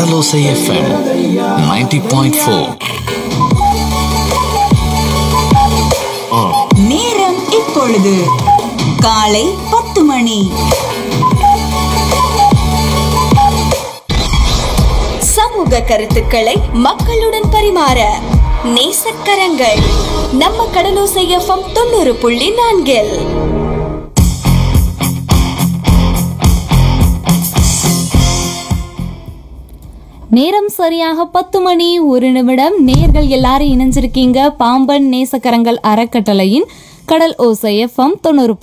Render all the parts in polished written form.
கடலோசை FM 90.4. நேரம் இப்பொழுது காலை 10 மணி. சமூக கருத்துக்களை மக்களுடன் பரிமாற நேசக்கரங்கள் நம்ம கடலோசை FM 90.4. நேரம் சரியாக 10 மணி 1 நிமிடம். நேர்கள் எல்லாரும் இணைஞ்சிருக்கீங்க பாம்பன் நேசக்கரங்கள் அறக்கட்டளையின் கடல் ஓசை FM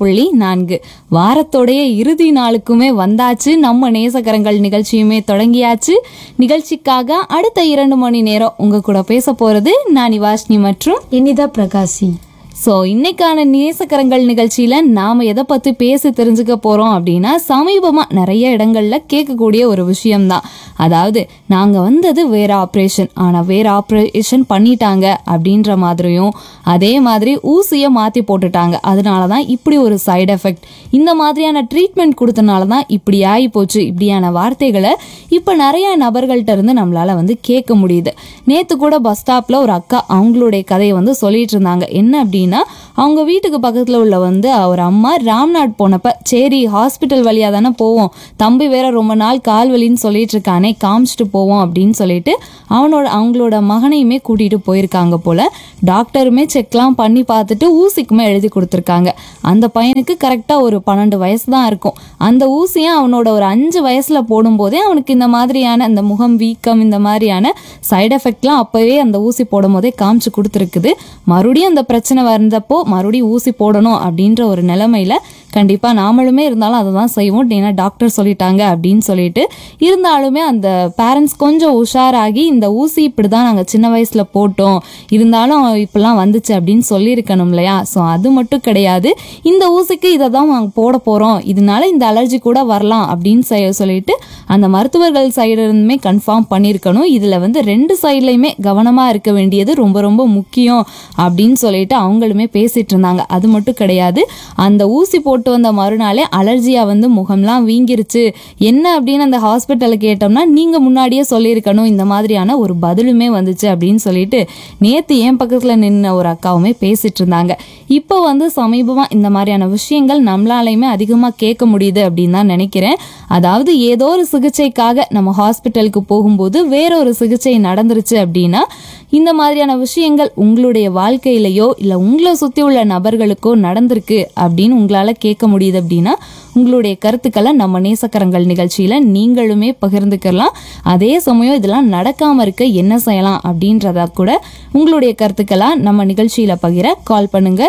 90.4. வாரத்தோடைய இறுதி நாளுக்குமே வந்தாச்சு. நம்ம நேசக்கரங்கள் நிகழ்ச்சியுமே தொடங்கியாச்சு. நிகழ்ச்சிக்காக அடுத்த 2 மணி நேரம் உங்க கூட பேச போறது நான் வாஷ்னி மற்றும் இனிதா பிரகாசி. ஸோ இன்னைக்கான நேசக்கரங்கள் நிகழ்ச்சியில நாம எதை பத்தி பேசி தெரிஞ்சுக்க போறோம் அப்படின்னா, சமீபமா நிறைய இடங்கள்ல கேட்கக்கூடிய ஒரு விஷயம்தான். அதாவது நாங்க வந்தது வேற ஆப்ரேஷன், ஆனா வேற ஆப்ரேஷன் பண்ணிட்டாங்க அப்படின்ற மாதிரியும், அதே மாதிரி ஊசியை மாத்தி போட்டுட்டாங்க, அதனாலதான் இப்படி ஒரு சைடு எஃபெக்ட், இந்த மாதிரியான ட்ரீட்மெண்ட் கொடுத்தனாலதான் இப்படி ஆகி போச்சு, இப்படியான வார்த்தைகளை இப்ப நிறைய நபர்கள்ட்ட இருந்து நம்மளால கேட்க முடியுது. நேத்து கூட பஸ் ஸ்டாப்ல ஒரு அக்கா அவங்களுடைய கதையை சொல்லிட்டு இருந்தாங்க. என்ன அப்படின்னா, அவங்க வீட்டுக்கு பக்கத்துல உள்ள ஒரு அம்மா ராம்நாட் போனப்ப, சரி ஹாஸ்பிட்டல் வழியா தானே போவோம், தம்பி வேற ரொம்ப நாள் கால் வலின்னு சொல்லிட்டு இருக்கானே, காமிச்சிட்டு போவோம் அப்படின்னு சொல்லிட்டு அவங்களோட மகனையுமே கூட்டிட்டு போயிருக்காங்க போல. டாக்டருமே செக்லாம் பண்ணி பார்த்துட்டு ஊசிக்குமே எழுதி கொடுத்துருக்காங்க. அந்த பையனுக்கு கரெக்டா ஒரு 12 வயசு தான் இருக்கும். அந்த ஊசியை அவனோட ஒரு 5 வயசுல போடும் போதே அவனுக்கு இந்த மாதிரியான அந்த முகம் வீக்கம், இந்த மாதிரியான சைடு எஃபெக்ட்லாம் அப்பவே அந்த ஊசி போடும் போதே காமிச்சு கொடுத்துருக்குது. மறுபடியும் அந்த பிரச்சனை வந்தப்போ மறுபடியும் ஊசி போடணும் அப்படின்ற ஒரு நிலைமையில கண்டிப்பா நாமளுமே இருந்தாலும் அதை தான் செய்வோம், ஏன்னா டாக்டர் சொல்லிட்டாங்க அப்படின்னு சொல்லிட்டு. இருந்தாலுமே அந்த பேரண்ட்ஸ் கொஞ்சம் உஷாராகி, இந்த ஊசி இப்படிதான் நாங்க சின்ன வயசுல போட்டோம், இருந்தாலும் இப்பெல்லாம் வந்துச்சு அப்படின்னு சொல்லியிருக்கணும் இல்லையா. ஸோ அது மட்டும் கிடையாது, இந்த ஊசிக்கு இதை தான் நாங்கள் போட போறோம், இதனால இந்த அலர்ஜி கூட வரலாம் அப்படின்னு சொல்லிட்டு அந்த மருத்துவர்கள் சைடு இருந்துமே கன்ஃபார்ம் பண்ணியிருக்கணும். இதுல 2 சைட்லையுமே கவனமா இருக்க வேண்டியது ரொம்ப ரொம்ப முக்கியம் அப்படின்னு சொல்லிட்டு அவங்களுமே பேசிட்டு இருந்தாங்க. அது மட்டும் கிடையாது, அந்த ஊசி போட்டு வந்த மறுநாளே அலர்ஜியா முகம்லாம் வீங்கிருச்சு என்ன அப்படின்னு அந்த ஹாஸ்பிட்டலுக்கு கேட்டோம்னா, நீங்க முன்னாடியே சொல்லியிருக்கணும், இந்த மாதிரியான ஒரு பதிலுமே வந்துச்சு அப்படின்னு சொல்லிட்டு நேத்து என் பக்கத்துல நின்ன ஒரு அக்காவுமே பேசிட்டு இருந்தாங்க. இப்போ சமீபமா இந்த மாதிரியான விஷயங்கள் நம்மளாலையுமே அதிகமா கேட்க முடியுது அப்படின்னு தான் நினைக்கிறேன். அதாவது ஏதோ ஒரு சிகிச்சைக்காக நம்ம ஹாஸ்பிட்டலுக்கு போகும்போது வேற ஒரு சிகிச்சை நடந்துருச்சு அப்படின்னா, இந்த மாதிரியான விஷயங்கள் உங்களுடைய வாழ்க்கையிலையோ இல்ல உங்களை சுத்தி உள்ள நபர்களுக்கோ நடந்திருக்கு அப்படின்னு உங்களால கேட்க முடியுது அப்படின்னா, உங்களுடைய கருத்துக்களை நம்ம நேசக்கரங்கள் நிகழ்ச்சியில நீங்களுமே பகிர்ந்துக்கலாம். அதே சமயம் இதெல்லாம் நடக்காம இருக்க என்ன செய்யலாம் அப்படின்றத கூட உங்களுடைய கருத்துக்களா நம்ம நிகழ்ச்சியில பகிர கால் பண்ணுங்க.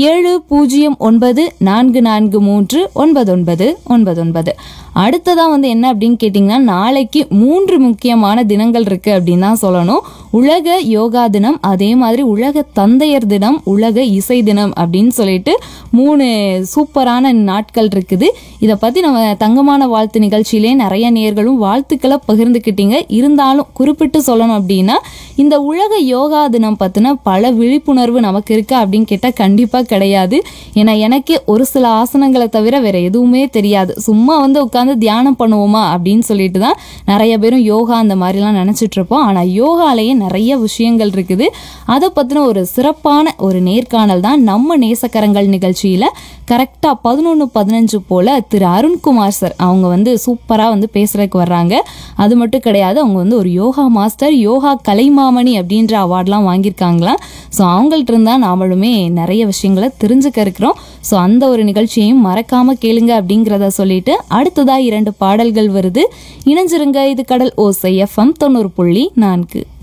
7044399999. அடுத்ததா என்ன அப்படின்னு கேட்டீங்கன்னா, நாளைக்கு 3 முக்கியமான தினங்கள் இருக்கு அப்படின்னு தான் சொல்லணும். உலக யோகா தினம், அதே மாதிரி உலக தந்தையர் தினம், உலக இசை தினம் அப்படின்னு சொல்லிட்டு 3 சூப்பரான நாட்கள் இருக்குது. இதை பத்தி நம்ம தங்கமான வாழ்த்து நிகழ்ச்சியிலே நிறைய நேர்களும் வாழ்த்துக்களை பகிர்ந்துக்கிட்டீங்க. இருந்தாலும் குறிப்பிட்டு சொல்லணும் அப்படின்னா, இந்த உலக யோகா தினம் பத்தின பல விழிப்புணர்வு நமக்கு இருக்கா அப்படின்னு கேட்டா கண்டிப்பா கிடையாது. ஏன்னா எனக்கு ஒரு சில ஆசனங்களை தவிர வேற எதுவுமே தெரியாது. சும்மா உட்காந்து தியானம் பண்ணுவோமா அப்படின்னு சொல்லிட்டு தான் நிறைய பேரும் யோகா அந்த மாதிரிலாம் நினைச்சிட்டு இருப்போம். ஆனா யோகாலேயே நிறைய விஷயங்கள் இருக்குது. அதை பத்தின ஒரு சிறப்பான ஒரு நேர்காணல் தான் நம்ம நேசக்கரங்கள் நிகழ்ச்சியில கரெக்டா 11:15 போல திரு அருண்குமார் சார் அவங்க சூப்பரா பேசுறதுக்கு வர்றாங்க. அது மட்டும் கிடையாது, அவங்க ஒரு யோகா மாஸ்டர், யோகா கலைமாமணி அப்படின்ற அவார்ட்லாம் வாங்கியிருக்காங்களாம். ஸோ அவங்கள்ட்ட இருந்தா நாமளுமே நிறைய விஷயங்களை தெரிஞ்சுக்க இருக்கிறோம். ஸோ அந்த ஒரு நிகழ்ச்சியையும் மறக்காம கேளுங்க அப்படிங்கிறத சொல்லிட்டு அடுத்ததா 2 பாடல்கள் வருது. இணைஞ்சிருங்க. இது கடல் ஓசை FM 90.4.